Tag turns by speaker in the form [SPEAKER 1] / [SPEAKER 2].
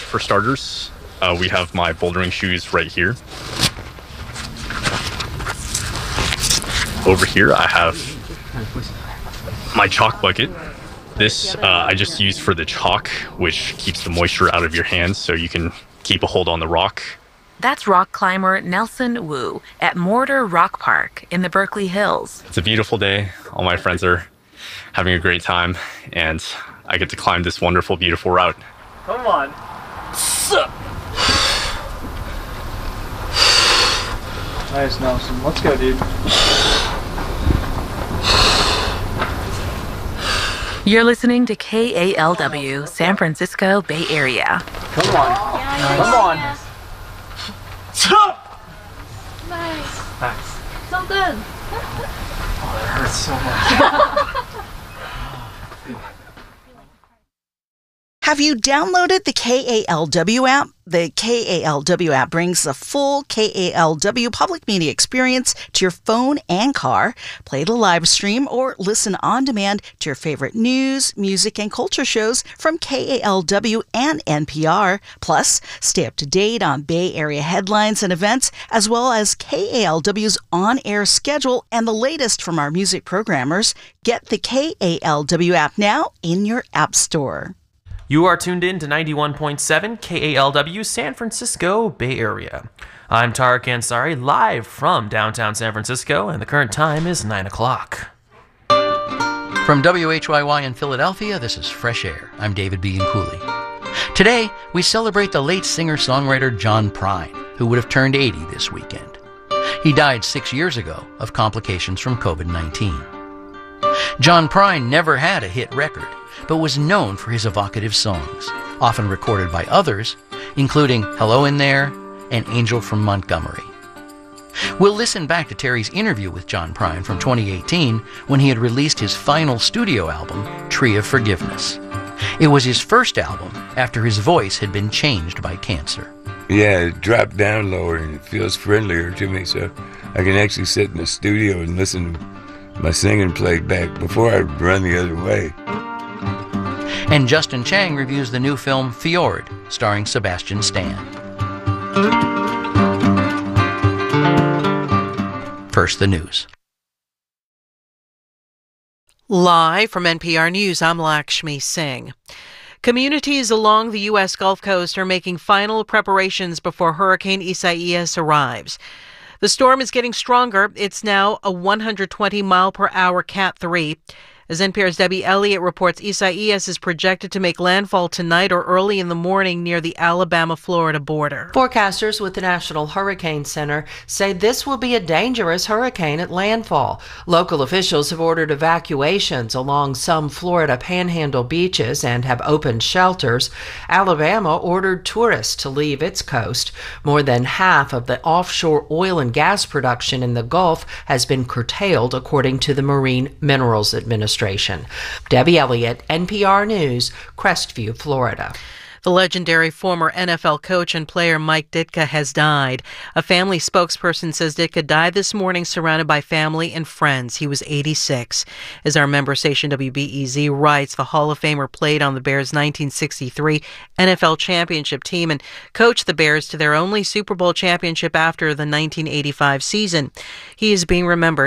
[SPEAKER 1] for starters, we have my bouldering shoes right here. Over here, I have my chalk bucket. This I just use for the chalk, which keeps the moisture out of your hands so you can keep a hold on the rock.
[SPEAKER 2] That's rock climber Nelson Wu at Mortar Rock Park in the Berkeley Hills.
[SPEAKER 1] It's a beautiful day. All my friends are having a great time, and I get to climb this wonderful, beautiful route.
[SPEAKER 3] Come on. Nice, Nelson. Let's go, dude.
[SPEAKER 2] You're listening to KALW, San Francisco Bay Area.
[SPEAKER 3] Come on. Come on.
[SPEAKER 4] Nice.
[SPEAKER 3] Nice.
[SPEAKER 4] So good.
[SPEAKER 3] Oh, that hurts so much.
[SPEAKER 5] Have you downloaded the KALW app? The KALW app brings the full KALW public media experience to your phone and car. Play the live stream or listen on demand to your favorite news, music, and culture shows from KALW and NPR. Plus, stay up to date on Bay Area headlines and events, as well as KALW's on-air schedule and the latest from our music programmers. Get the KALW app now in your app store.
[SPEAKER 6] You are tuned in to 91.7 KALW San Francisco Bay Area. I'm Tarek Ansari, live from downtown San Francisco, and the current time is 9 o'clock.
[SPEAKER 7] From WHYY in Philadelphia, this is Fresh Air. I'm David B. Cooley. Today, we celebrate the late singer-songwriter John Prine, who would have turned 80 this weekend. He died 6 years ago of complications from COVID-19. John Prine never had a hit record, but was known for his evocative songs, often recorded by others, including Hello in There and Angel from Montgomery. We'll listen back to Terry's interview with John Prine from 2018 when he had released his final studio album, Tree of Forgiveness. It was his first album after his voice had been changed by cancer.
[SPEAKER 8] Yeah, it dropped down lower and it feels friendlier to me, so I can actually sit in the studio and listen to my singing played back before I run the other way.
[SPEAKER 7] And Justin Chang reviews the new film Fjord, starring Sebastian Stan. First, the news.
[SPEAKER 9] Live from NPR News, I'm Lakshmi Singh. Communities along the U.S. Gulf Coast are making final preparations before Hurricane Isaias arrives. The storm is getting stronger. It's now a 120-mile-per-hour Cat 3. As NPR's Debbie Elliott reports, Isaias is projected to make landfall tonight or early in the morning near the Alabama-Florida border.
[SPEAKER 10] Forecasters with the National Hurricane Center say this will be a dangerous hurricane at landfall. Local officials have ordered evacuations along some Florida panhandle beaches and have opened shelters. Alabama ordered tourists to leave its coast. More than half of the offshore oil and gas production in the Gulf has been curtailed, according to the Marine Minerals Administration. Debbie Elliott, NPR News, Crestview, Florida.
[SPEAKER 9] The legendary former NFL coach and player Mike Ditka has died. A family spokesperson says Ditka died this morning surrounded by family and friends. He was 86. As our member station WBEZ writes, the Hall of Famer played on the Bears' 1963 NFL championship team and coached the Bears to their only Super Bowl championship after the 1985 season. He is being remembered